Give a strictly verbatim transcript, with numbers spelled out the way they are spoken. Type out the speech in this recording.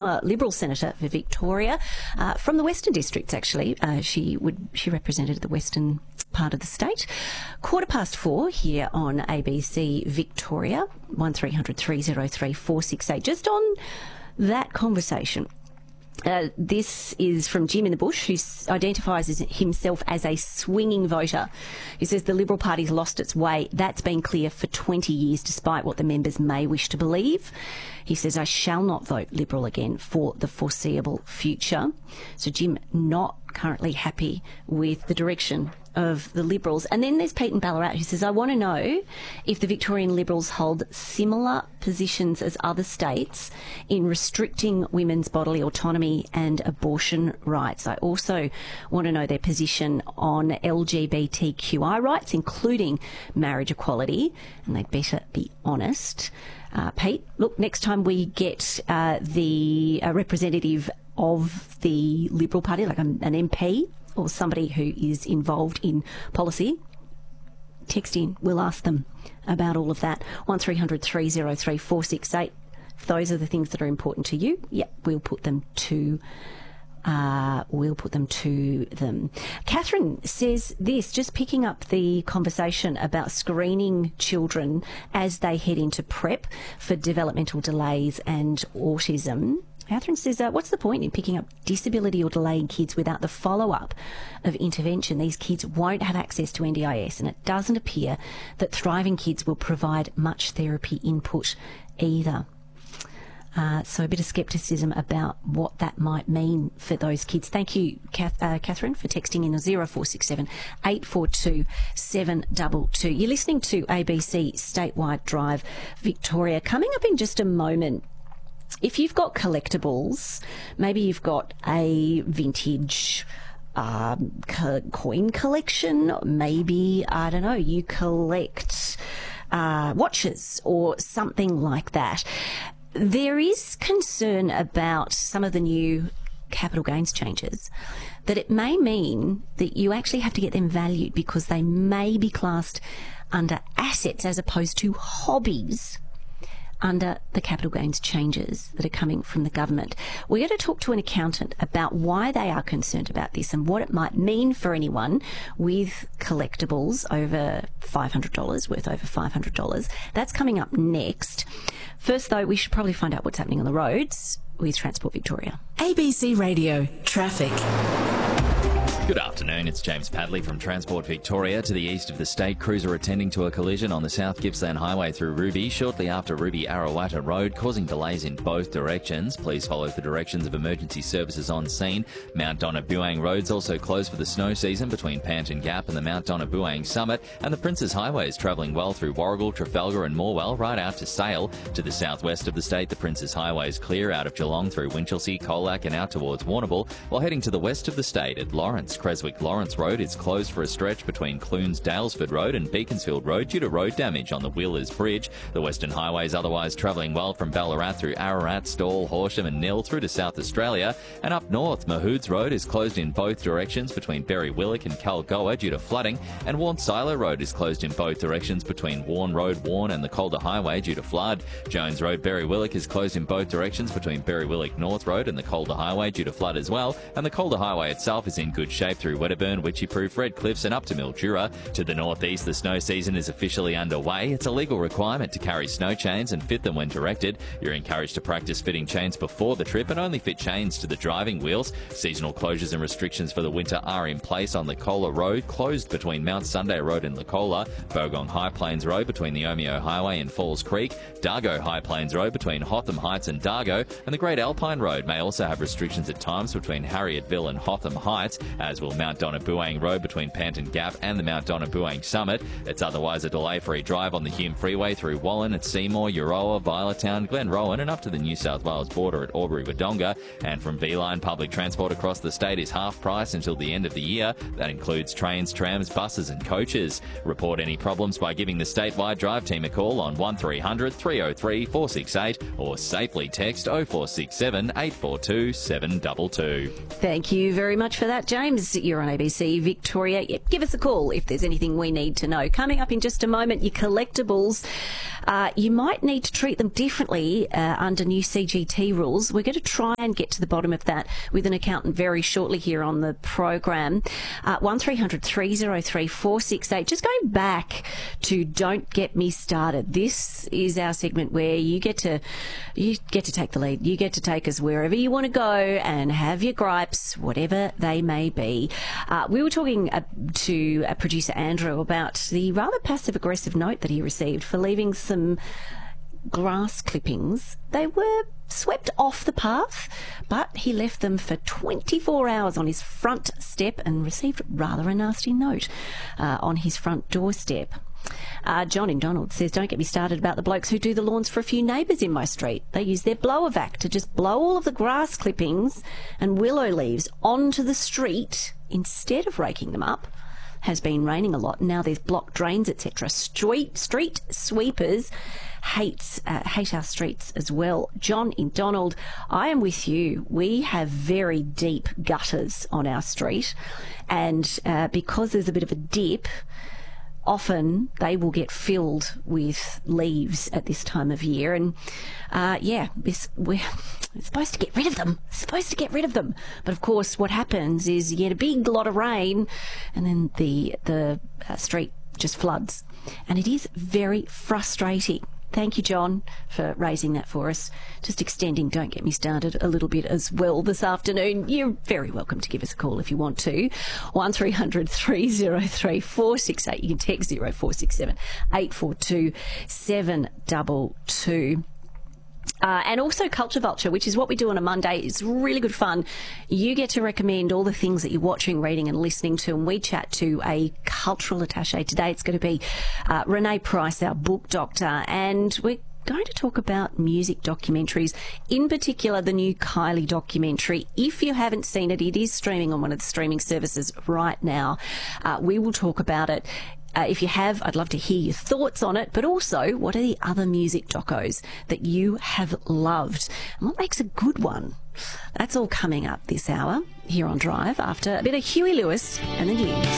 former Liberal senator for Victoria, uh, from the Western Districts, actually. Uh, she would she represented the western part of the state. Quarter past four here on A B C Victoria, one three hundred three oh three four six eight. Just on that conversation. Uh, this is from Jim in the Bush, who identifies as himself as a swinging voter. He says the Liberal Party's lost its way. That's been clear for twenty years, despite what the members may wish to believe. He says, I shall not vote Liberal again for the foreseeable future. So Jim not currently happy with the direction of the Liberals. And then there's Pete in Ballarat who says, I want to know if the Victorian Liberals hold similar positions as other states in restricting women's bodily autonomy and abortion rights. I also want to know their position on L G B T Q I rights, including marriage equality, and they'd better be honest. Uh, Pete, look, next time we get uh, the uh, representative of the Liberal Party, like an M P or somebody who is involved in policy, text in. We'll ask them about all of that. one three hundred three oh three four six eight. Those are the things that are important to you. Yep, we'll put them to Uh, we'll put them to them. Catherine says this, just picking up the conversation about screening children as they head into prep for developmental delays and autism. Catherine says, uh, what's the point in picking up disability or delaying kids without the follow-up of intervention? These kids won't have access to N D I S, and it doesn't appear that Thriving Kids will provide much therapy input either. Uh, so a bit of scepticism about what that might mean for those kids. Thank you, Kath, uh, Catherine, for texting in zero four six seven eight four two seven two two. You're listening to A B C Statewide Drive Victoria. Coming up in just a moment, if you've got collectibles, maybe you've got a vintage um, co- coin collection, maybe, I don't know, you collect uh, watches or something like that. There is concern about some of the new capital gains changes, that it may mean that you actually have to get them valued because they may be classed under assets as opposed to hobbies under the capital gains changes that are coming from the government. We're going to talk to an accountant about why they are concerned about this and what it might mean for anyone with collectibles over five hundred dollars, worth over five hundred dollars. That's coming up next. First, though, we should probably find out what's happening on the roads with Transport Victoria. A B C Radio Traffic. Good afternoon, it's James Padley from Transport Victoria. To the east of the state, crews are attending to a collision on the South Gippsland Highway through Ruby shortly after Ruby Arrawata Road, causing delays in both directions. Please follow the directions of emergency services on scene. Mount Donna Buang Road's also closed for the snow season between Panton Gap and the Mount Donna Buang Summit, and the Princes Highway is travelling well through Warragul, Trafalgar and Morwell right out to Sale. To the southwest of the state, the Princes Highway is clear out of Geelong through Winchelsea, Colac and out towards Warrnambool, while heading to the west of the state at Lawrence. Creswick Lawrence Road is closed for a stretch between Clunes Dalesford Road and Beaconsfield Road due to road damage on the Wheelers Bridge. The Western Highway is otherwise travelling well from Ballarat through Ararat, Stawell, Horsham and Nil through to South Australia. And up north, Mahoods Road is closed in both directions between Berry Willick and Kalgoa due to flooding, and Warn Silo Road is closed in both directions between Warn Road, Warn and the Calder Highway due to flood. Jones Road, Berry Willick is closed in both directions between Berry Willick North Road and the Calder Highway due to flood as well, and the Calder Highway itself is in good shape through Wedderburn, Witchyproof, Red Cliffs and up to Mildura. To the northeast, the snow season is officially underway. It's a legal requirement to carry snow chains and fit them when directed. You're encouraged to practice fitting chains before the trip and only fit chains to the driving wheels. Seasonal closures and restrictions for the winter are in place on the Cola Road, closed between Mount Sunday Road and Lacola, Bogong High Plains Road between the Omeo Highway and Falls Creek, Dargo High Plains Road between Hotham Heights and Dargo, and the Great Alpine Road may also have restrictions at times between Harrietville and Hotham Heights, as will Mount Donna Buang Road between Panton Gap and the Mount Donna Buang Summit. It's otherwise a delay-free drive on the Hume Freeway through Wallen at Seymour, Euroa, Violetown, Glenrowan and up to the New South Wales border at Albury-Wodonga. And from V-Line, public transport across the state is half price until the end of the year. That includes trains, trams, buses and coaches. Report any problems by giving the statewide drive team a call on one three hundred three oh three four six eight or safely text oh four six seven eight four two seven two two. Thank you very much for that, James. James, you're on A B C Victoria. Yep, give us a call if there's anything we need to know. Coming up in just a moment, your collectibles. Uh, you might need to treat them differently uh, under new C G T rules. We're going to try and get to the bottom of that with an accountant very shortly here on the program. Uh, one three hundred three oh three four six eight. Just going back to Don't Get Me Started. This is our segment where you get to you get to take the lead. You get to take us wherever you want to go and have your gripes, whatever they may be. Uh, we were talking uh, to uh, producer Andrew about the rather passive-aggressive note that he received for leaving some grass clippings. They were swept off the path, but he left them for twenty-four hours on his front step and received rather a nasty note uh, on his front doorstep. Uh, John in Donald says, don't get me started about the blokes who do the lawns for a few neighbours in my street. They use their blower vac to just blow all of the grass clippings and willow leaves onto the street instead of raking them up. Has been raining a lot, and now there's blocked drains, et cetera. Street street sweepers hate uh, hate our streets as well. John in Donald, I am with you. We have very deep gutters on our street, and uh, because there's a bit of a dip, often they will get filled with leaves at this time of year, and uh, yeah, this, we're supposed to get rid of them. Supposed to get rid of them, but of course, what happens is you get a big lot of rain, and then the the uh, street just floods, and it is very frustrating. Thank you, John, for raising that for us. Just extending Don't Get Me Started a little bit as well this afternoon. You're very welcome to give us a call if you want to. one three hundred three oh three four six eight. You can text zero four six seven eight four two seven two two. Uh, and also Culture Vulture, which is what we do on a Monday. It's really good fun. You get to recommend all the things that you're watching, reading and listening to, and we chat to a cultural attaché. Today it's going to be uh, Renee Price, our book doctor, and we're going to talk about music documentaries, in particular the new Kylie documentary. If you haven't seen it, it is streaming on one of the streaming services right now. Uh, we will talk about it. Uh, if you have, I'd love to hear your thoughts on it, but also what are the other music docos that you have loved and what makes a good one? That's all coming up this hour here on Drive after a bit of Huey Lewis and the news.